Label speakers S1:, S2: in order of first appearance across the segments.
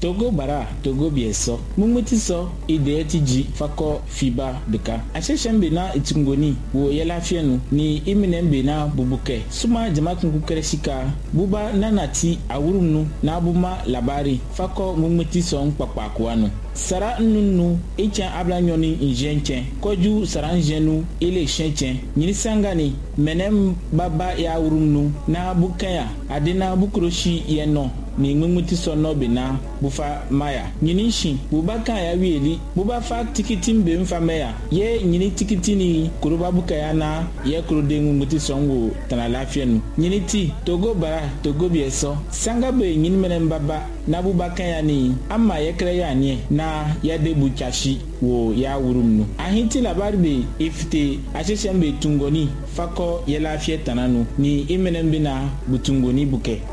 S1: Togo bara Togo bieso mumutiso ideetiji fako fiba deka asheshembe na itungoni wo yelafienu ni iminembe na bubuke suma jamatun kukereshika buba nanati awurumnu na buma labari fako mumutiso nkpakpakwanu sara nunu echa ablanyoni injenche koju saranjenu ile shenche nyinisangani menem baba ya awurumnu na bukaya adina bukroshi yeno ni ngumuti sono bena bufa maya nyinishi bubaka ya wieli buba fa tikiti mbe mfameya ye nyini tikiti ni kuruba bukaya na ye kurude ngumuti songo tanalafienu nyiniti Togo bara Togo bieso sangabe nyini menen baba na bubaka ya ni ama ye kre ya ni na ya debu chashi wo ya wurumnu ahinti labarbe ifite asheshembe tungoni fako ye lafie tananu ni imenen bina butungoni buke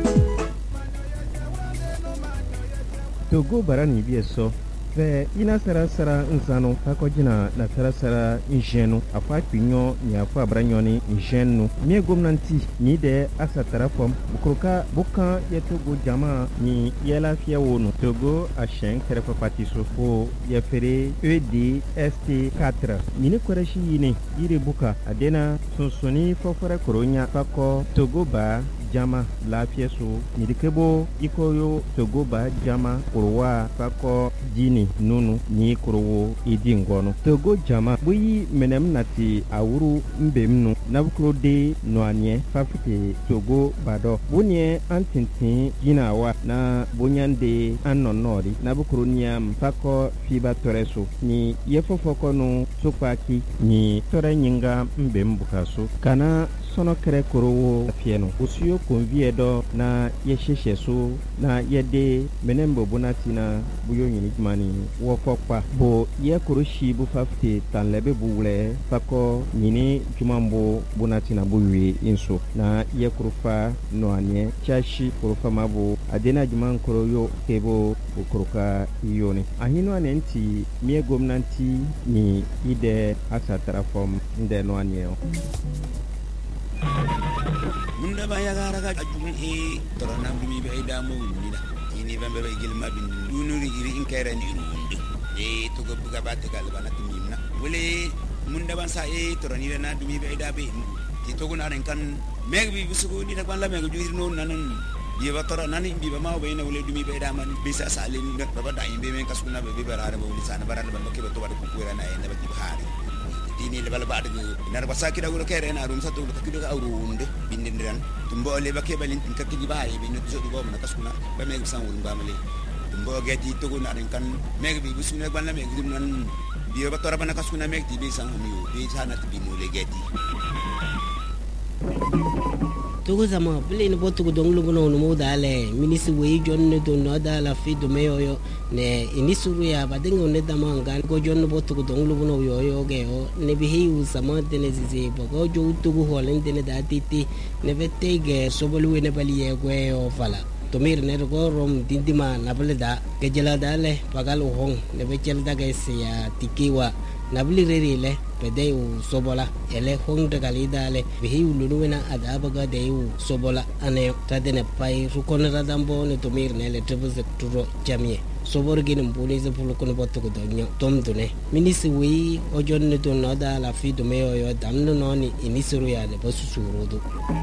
S2: Togo bara ni bieso fe ina sara nsano akojina la sara ingenu afa twinyo ni afa branyoni ingenu mi gomnanti ni de asatara fom bukroka bukan ye Togo jama ni yela fia wono Togo a shen kerefa patiso fo ye fere EDST 4 ni koreshi yine ire buka adena sonsoni fo fore koronya fako Togo ba jama lafiya so nidikebo ikoyo Togo ba jama kurwa fako dini nunu ni kurwo idingono Togo jama buyi menem nati awuru mbemnu nabukro de noanye fafite Togo bado bunye antintin ginawa na bunyande annonori nabukro niam fako fiba toreso ni yefofoko no sopaki ni tore nyinga mbembukaso kana sono kere korowo fieno usiyo konvie do na yesheshe so na yede menembo bonatina buyo nyini mani wo kokpa bo ye koroshi bu fafte tanlebe buwle fako nyini jumambo bonatina buwi inso na ye kurufa no anye chashi kurufa mabo adena juman koroyo kebo ukruka yoni ahino anenti mie gomnanti ni ide asatara fom nde no anye
S3: munda bayagara ga ajun torana bumi be idamo nida ini bambe be gilma bin dunuri iri inkere ni ndu to go buga batte gal banat mimna wele munda ban sa torani na dumi be idabe ti to guna ren kan megbi bisugo ni tak ban la meg juri non nanan biba tora nani biba ma be na wele dumi be idama bisa salin ngat baba da imbe men kasuna be barare be wuli sana barale ban ke be to wada ku kuira na ene be bahari ini le bala baade nar basaki dawro kere na rum satu takido awrunde bindiran tumbo le bakke balin takki baay bi no jodi bo na kaskuna ba meg san won ba male tumbo geti to guna den kan meg bi busune ban la meg dum nan bi ba tora bana kaskuna meg ti bi san hamiyo bi sana ti bi no le geti
S4: Togo zama bile ni botu ko donglu bono no dale minisi we jonne do no dala fi do meyo ne inisuru ya badengo ne damanga ko jonne botu ko donglu bono yo ge o ne bi hiu sama dene zize bogo jo tugu holen dene da titi ne vette ge sobolu ne bali ye gwe o fala to mir ne go rom dindima na bale da ke jela dale pagal hong ne be chel da ge se ya tikiwa nabli rerile pede u sobola ele hong de galidale bihi ulunuena adabaga de u sobola ane tadene pai rukon radambo ne tomir ne le tebze turo jamie sobor gin mbuli ze pulu kono botu ko donyo tom dune minisi wi ojon ne don nada la fi do meyo yo damno noni inisuru ya le basu surudu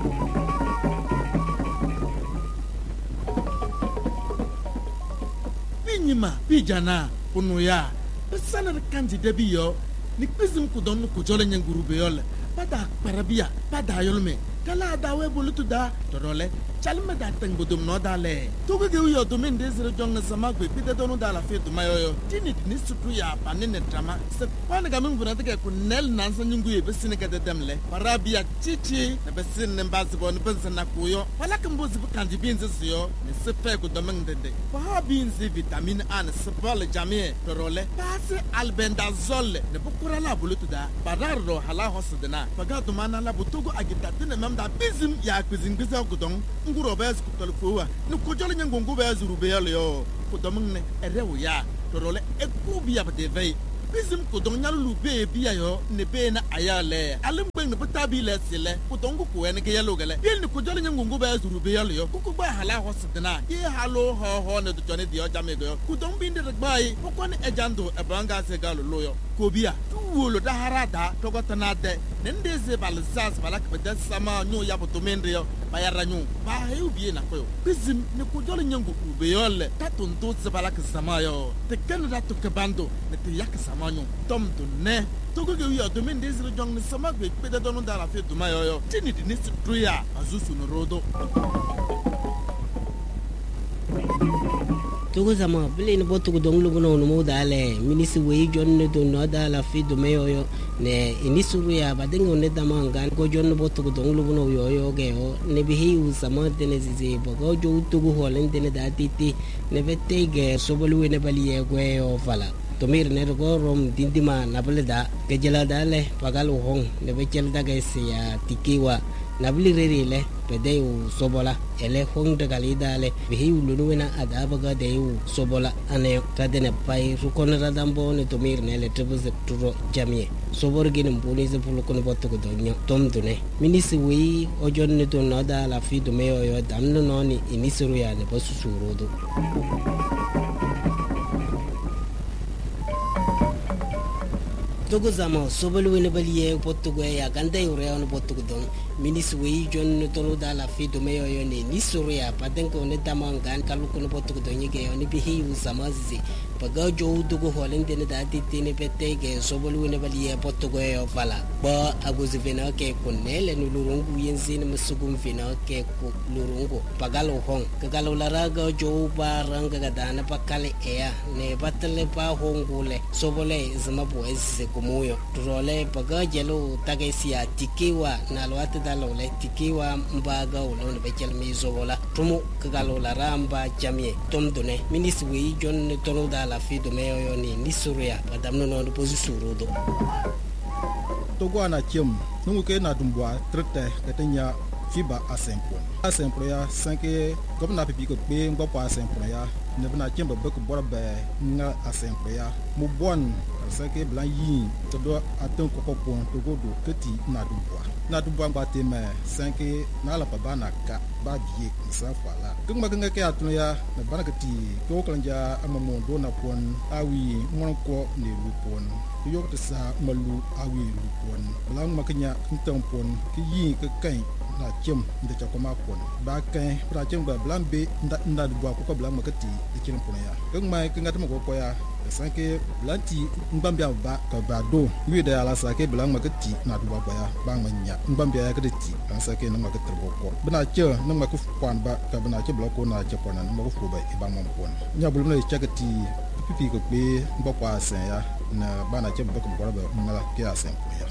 S5: binyima bijana punuya sanar kanji debiyo ni kizim ku don ku jole nyanguru beyole pada parabia pada yolme kala dawe bolutu da torole chalme da tang budum no dale to ge yo do men desire jong sama gbe pide donu dala fe to mayoyo tinit ni sutu ya panene trama se pan ga mun bunata ke ku nel nan san nyungu ye besine ke de demle parabia chichi na besine mbasi bon bensa na kuyo wala kan bozi bu kanji bin zesiyo ni se pe ku do men dende pa bin zi vitamine A ne se bol jamie torole pase albendazole ne bukura la bolutu da pararo hala hosdena paga to mana la butugo agita tene da bizim ya kwizin biza gudon nguro bez kutol fuwa ni ko jole ngongo bez rube yo ko domun erewu ya torole ekubi ya de vei bizim ko don nyalu be biya yo ne be na ayale alimbe ne bata bi le sile ku tongu ku en ke yelo gele yel ni ku jole ngungu ba zuru be yelo yo ku ba hala hosidna ye halo ho ne do jone di o jame go ku don bi ndere gbai ku ko ne ejando e banga se galo lo yo ko biya tuwolo da harada to go tanade ne ndeze bal sas balak be da sama nyu ya bo to mendre yo ba ya ranyu ba he ubi na ko bizim ne ku jole ngungu be yole ta tonto se balak sama yo te ken da to ke bando ne te yak sama nyu tom to ne togo ge wiya to men desire jong ni sama gbe pe da donu da la fe duma yo tini di ni struya azusu no rodo
S4: togo zama bile ni botu ko dong lugo no mo dale minisi we jonne do no da la fe duma yo ne inisuru ya badengo ne dama ngan ko jonne botu ko dong lugo no yo ge o ne bi hi u sama de ne zize bogo jo togo holen de ne da titi ne vette ge sobolu ne bali ye gwe o fala tomir ne go rom dindima nableda kejela dale pagal hong ne bechel daga sia tikiwa nabli rerile pede u sobola ele hong daga lidale bihi ulunuena adabaga de u sobola ane tadene pai rukon radambo ne tomir ne le tebuse turo jamie sobor gin mbuni ze pulukon botu go donyo tom dune minisi wi ojon ne to nada la fi do meyo yo damno noni inisuru ya ne basu surodo togo zama sobolu wene baliye potugo ya ganda yure on potugo don minis wi jon tolo da la fi do meyo yo ne ni soria patenko ne tamangan kaluko no potugo don yege on bi hi usamazi paga jo dugo holen de da titine petege sobolu wene baliye potugo yo fala ba aguzi vena ke konele no lurungu yensin masugum vena ke ko lurungu pagalo hong kagalo laraga jo baranga gadana pakale ya ne batale pa hongule sobole zama boez kumuyo turole paga jelo tagesia tikiwa na lwate dalole tikiwa mbaga ulone bechel mizola tumu kagalo la ramba jamie tomdone minis wi jon tonu dala fi do meyo ni nisuria padamno no posisuru do
S6: togo ana chem nungu ke na dumbwa trete ketenya fiba asemplo ya 5 gomna pipi ko be ngbopo asemplo ya ne bana chem be ko borbe nga asemplo ya mu bon sake blan yi to do aton ko pon to go do keti na dumbwa ngba te me 5 na la baba na ka ba biye sa fala kungma kanga ke atun ya na bana keti ko klanja amamo do na pon awi mon ko ne lu pon yo ko sa malu awi lu pon blan makanya nton pon ki yi ke kan na chem de chakoma pon ba kan pra chem ba blan be nda dumbwa ko blan makati de chem pon ya kungma kanga tamo ko ya sanke blanti mbambia ba ka ba do wi da ala sake blan makati na duba ba ya ba manya mbambia ya kadeti an sake na makati ko bana che na maku kwan ba ka bana che bloko na che kwan na maku fu ba e ba mon pon nya bulu na chakati pipi ko be mbokwa sen ya na bana che bloko ba ba na ke asen ya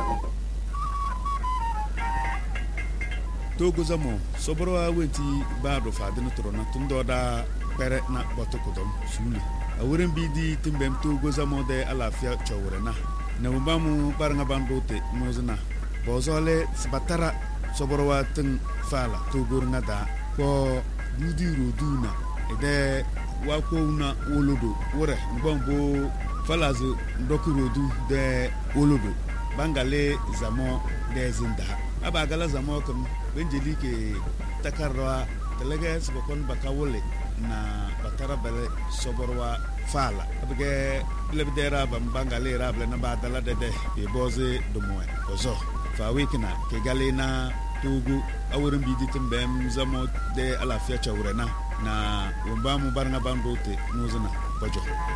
S7: togo zamo sobro awenti ba do fa de no trona tundo da pere na botokodom sulu awuren bidi timbem togo zamo de alafia chawrena na mbamu baranga bandote mozna bozole sbatara sobro wa tin fala togo ngada ko budi roduna ede wa ko una wolodo wore mbambo falazo ndokurodu de wolodo bangale zamo de zinda abagala zamo kam benjeli ke takarwa teleges bokon bakawole na batara bele soborwa fala abge lebdera bambangale rable na badala de e boze do moe ozo fa wikina ke galena tugu awurin biditin bem zamo de alafia chawrena na wambamu barna bandote nuzuna bajo